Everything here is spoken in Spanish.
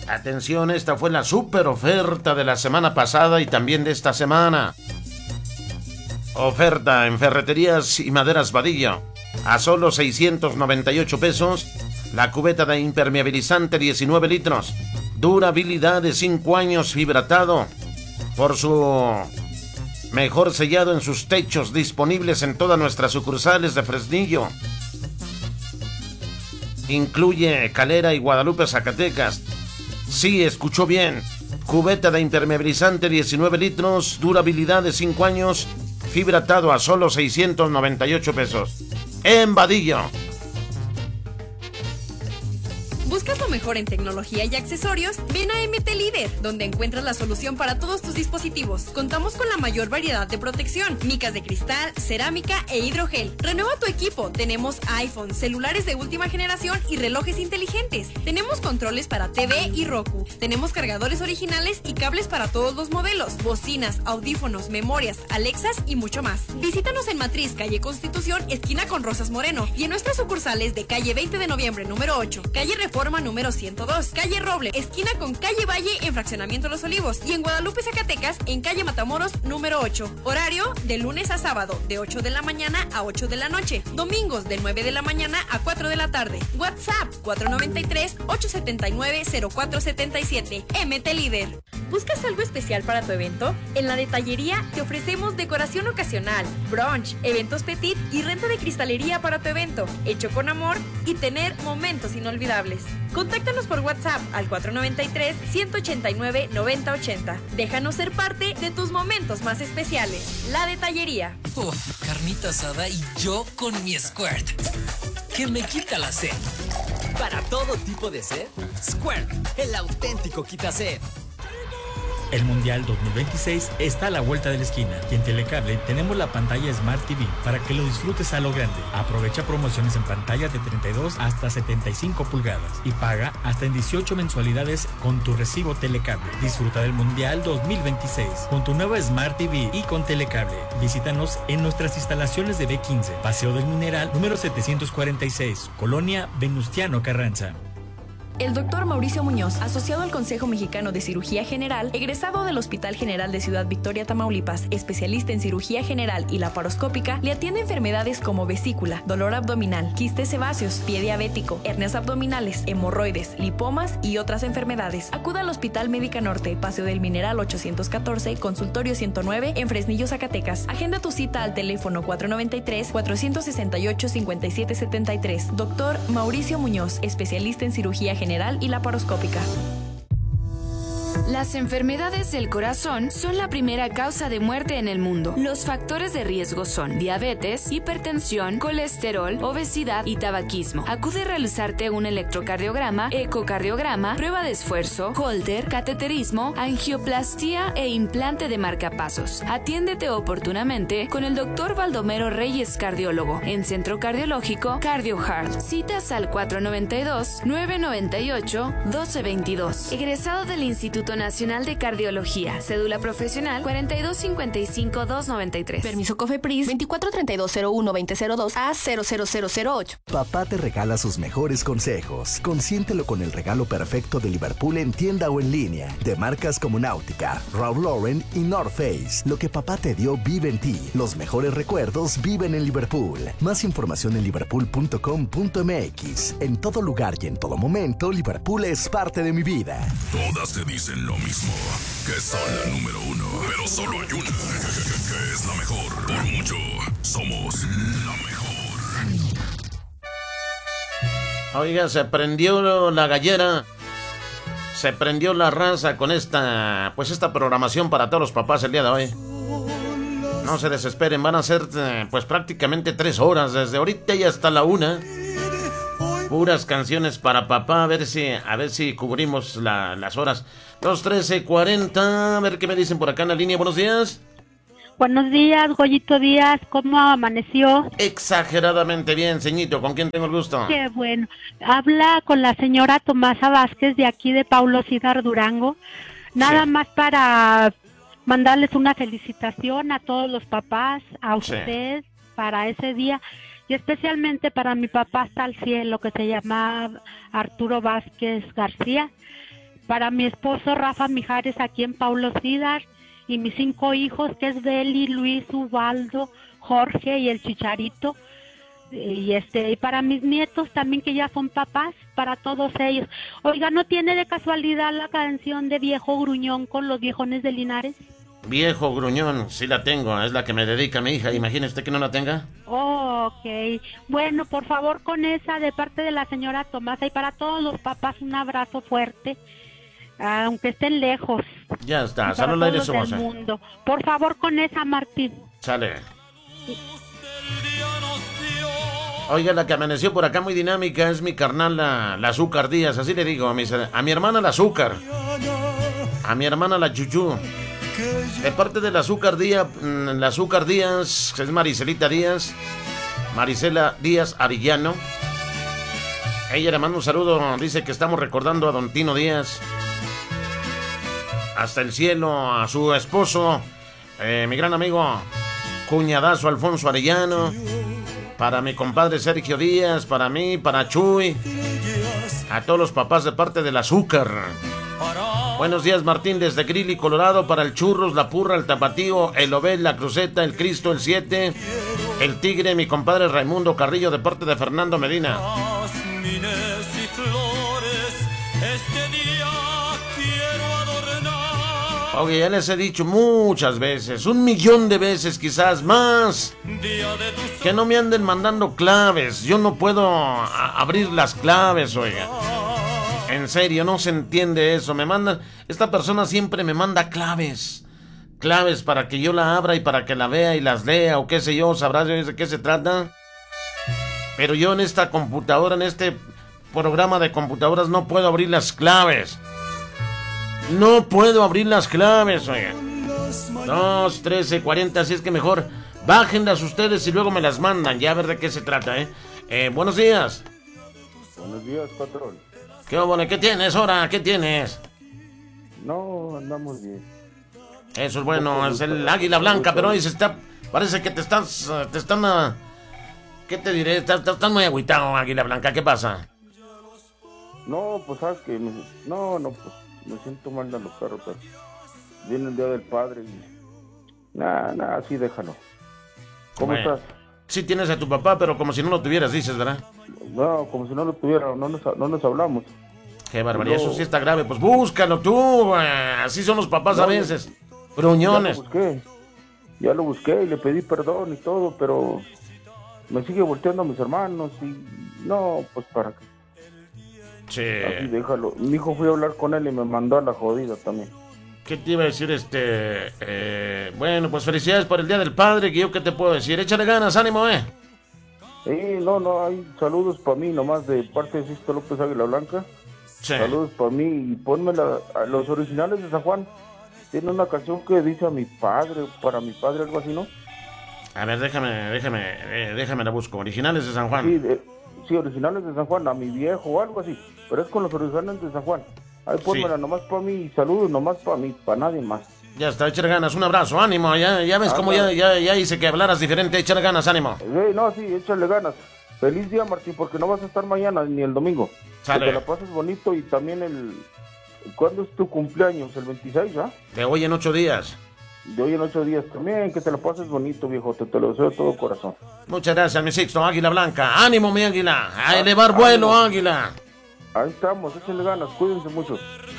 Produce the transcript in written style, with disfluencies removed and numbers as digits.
Atención, esta fue la super oferta de la semana pasada y también de esta semana. Oferta en Ferreterías y Maderas Vadillo. A solo 698 pesos, la cubeta de impermeabilizante 19 litros. Durabilidad de 5 años, fibratado. Por su mejor sellado en sus techos, disponibles en todas nuestras sucursales de Fresnillo. Incluye Calera y Guadalupe, Zacatecas. Sí, escuchó bien. Cubeta de impermeabilizante 19 litros, durabilidad de 5 años, fibratado a solo 698 pesos. En Vadillo. ¿Buscas lo mejor en tecnología y accesorios? Ven a MT Líder, donde encuentras la solución para todos tus dispositivos. Contamos con la mayor variedad de protección, micas de cristal, cerámica e hidrogel. Renueva tu equipo. Tenemos iPhone, celulares de última generación y relojes inteligentes. Tenemos controles para TV y Roku. Tenemos cargadores originales y cables para todos los modelos, bocinas, audífonos, memorias, Alexas y mucho más. Visítanos en Matriz, calle Constitución, esquina con Rosas Moreno, y en nuestras sucursales de calle 20 de noviembre número 8, calle Reforma número 102, calle Roble, esquina con calle Valle en Fraccionamiento Los Olivos, y en Guadalupe, Zacatecas, en calle Matamoros número 8. Horario de lunes a sábado, de 8 de la mañana a 8 de la noche. Domingos de 9 de la mañana a 4 de la tarde. WhatsApp 493-879-0477. MT Líder. ¿Buscas algo especial para tu evento? En la detallería te ofrecemos decoración ocasional, brunch, eventos petit y renta de cristalería para tu evento, hecho con amor y tener momentos inolvidables. Contáctanos por WhatsApp al 493-189-9080. Déjanos ser parte de tus momentos más especiales. La detallería. Uf, carnita asada y yo con mi Squirt, que me quita la sed. Para todo tipo de sed, Squirt, el auténtico quita sed. El Mundial 2026 está a la vuelta de la esquina y en Telecable tenemos la pantalla Smart TV para que lo disfrutes a lo grande. Aprovecha promociones en pantallas de 32 hasta 75 pulgadas y paga hasta en 18 mensualidades con tu recibo Telecable. Disfruta del Mundial 2026 con tu nueva Smart TV y con Telecable. Visítanos en nuestras instalaciones de B15, Paseo del Mineral, número 746, Colonia Venustiano Carranza. El doctor Mauricio Muñoz, asociado al Consejo Mexicano de Cirugía General, egresado del Hospital General de Ciudad Victoria, Tamaulipas, especialista en cirugía general y laparoscópica, le atiende enfermedades como vesícula, dolor abdominal, quistes sebáceos, pie diabético, hernias abdominales, hemorroides, lipomas y otras enfermedades. Acuda al Hospital Médica Norte, Paseo del Mineral 814, Consultorio 109, en Fresnillo, Zacatecas. Agenda tu cita al teléfono 493-468-5773. Doctor Mauricio Muñoz, especialista en cirugía general y laparoscópica. Las enfermedades del corazón son la primera causa de muerte en el mundo. Los factores de riesgo son diabetes, hipertensión, colesterol, obesidad y tabaquismo. Acude a realizarte un electrocardiograma, ecocardiograma, prueba de esfuerzo, Holter, cateterismo, angioplastía e implante de marcapasos. Atiéndete oportunamente con el Dr. Baldomero Reyes, cardiólogo, en Centro Cardiológico CardioHeart. Citas al 492-998-1222. Egresado del Instituto Nacional de Cardiología. Cédula profesional 4255-293. Permiso COFEPRIS 243201-2002 a 00008. Papá te regala sus mejores consejos. Consiéntelo con el regalo perfecto de Liverpool en tienda o en línea. De marcas como Náutica, Ralph Lauren y North Face. Lo que papá te dio vive en ti. Los mejores recuerdos viven en Liverpool. Más información en liverpool.com.mx. En todo lugar y en todo momento, Liverpool es parte de mi vida. Todas te dicen lo mismo, que son la número uno, pero solo hay una, que es la mejor. Por mucho, somos la mejor. Oiga, se prendió la gallera, se prendió la raza con esta programación para todos los papás el día de hoy. No se desesperen, van a ser pues prácticamente 3 horas, desde ahorita y hasta la 1. Puras canciones para papá, a ver si cubrimos las horas. Los 13:40, a ver qué me dicen por acá en la línea. Buenos días. Buenos días, Goyito Díaz, ¿cómo amaneció? Exageradamente bien, ceñito, ¿con quién tengo el gusto? Qué bueno. Habla con la señora Tomasa Vázquez de aquí de Paulo Cídar, Durango. Nada más para mandarles una felicitación a todos los papás, a usted, para ese día. Y especialmente para mi papá hasta el cielo, que se llama Arturo Vázquez García. para mi esposo Rafa Mijares aquí en Paulo Cídar, y mis 5 hijos, que es Beli, Luis, Ubaldo, Jorge y el Chicharito, y para mis nietos también, que ya son papás, para todos ellos. Oiga, ¿no tiene de casualidad la canción de Viejo Gruñón con los Viejones de Linares? Viejo Gruñón, sí la tengo, es la que me dedica mi hija, imagine usted que no la tenga. Oh, ok, bueno, por favor con esa de parte de la señora Tomasa, y para todos los papás un abrazo fuerte, aunque estén lejos. Ya está, salud al aire su voz. Por favor con esa, Martín. Sale. Oiga, la que amaneció por acá muy dinámica es mi carnal, la Azúcar Díaz, así le digo, a mi hermana la Azúcar, a mi hermana la Chuchú. De parte de la Azúcar Díaz, es Maricelita Díaz, Marisela Díaz Arillano. Ella le manda un saludo, dice que estamos recordando a don Tino Díaz. Hasta el cielo, a su esposo, mi gran amigo, cuñadazo Alfonso Arellano. Para mi compadre Sergio Díaz, para mí, para Chuy, a todos los papás de parte del Azúcar. Buenos días, Martín, desde Greeley, Colorado, para el Churros, la Purra, el Tapatío, el Obed, la Cruceta, el Cristo, el 7, el Tigre, mi compadre Raimundo Carrillo, de parte de Fernando Medina. Oye, ya les he dicho muchas veces, 1,000,000 de veces quizás más, que no me anden mandando claves. Yo no puedo abrir las claves, oiga. En serio, no se entiende eso. Me mandan, esta persona siempre me manda claves para que yo la abra y para que la vea y las lea, o qué sé yo, sabrás de qué se trata. Pero yo en esta computadora, en este programa de computadoras, no puedo abrir las claves. No puedo abrir las claves, oiga. 2, 13, 40, así es que mejor bájenlas ustedes y luego me las mandan, ya a ver de qué se trata, buenos días. Buenos días, patrón. ¿Qué óvole? ¿Qué tienes ahora? ¿Qué tienes? No, andamos bien. Eso es bueno, es el Águila Blanca, pero hoy parece que te están, ¿qué te diré? Estás muy agüitado, Águila Blanca, ¿qué pasa? No, pues sabes que, pues me siento mal de los perros, pero viene el Día del Padre y nada, así déjalo. ¿Cómo estás? Sí tienes a tu papá, pero como si no lo tuvieras, dices, ¿verdad? No, como si no lo tuviera, no nos hablamos. Qué barbaridad, eso sí está grave, pues búscalo tú, así son los papás a veces, gruñones. Ya lo busqué y le pedí perdón y todo, pero me sigue volteando a mis hermanos y no, pues para qué. Sí. Así déjalo. Mi hijo fui a hablar con él y me mandó a la jodida también. ¿Qué te iba a decir? Bueno, pues felicidades por el Día del Padre, que yo qué te puedo decir. Échale ganas, ánimo, Sí, no, hay saludos para mí nomás de parte de Sisto López Águila Blanca. Sí. Saludos para mí y ponme a los originales de San Juan. Tiene una canción que dice a mi padre, para mi padre, algo así, ¿no? A ver, déjame la busco. Originales de San Juan. Sí, originales de San Juan, a mi viejo o algo así. Pero es con los originales de San Juan. Ahí pónmela nomás para mí y saludos nomás para mí, para nadie más. Ya está, échale ganas, un abrazo, ánimo. Ya ves cómo ya hice que hablaras diferente, échale ganas, ánimo. Sí, échale ganas. Feliz día, Martín, porque no vas a estar mañana ni el domingo. Sale. Que te la pases bonito y también ¿cuándo es tu cumpleaños? ¿El 26, ah? De hoy en 8 días. De hoy en 8 días también, que te la pases bonito, viejo, te lo deseo de todo corazón. Muchas gracias, mi Sixto, Águila Blanca. Ánimo, mi Águila, a elevar vuelo, Águila. Ahí estamos, échenle ganas, cuídense mucho.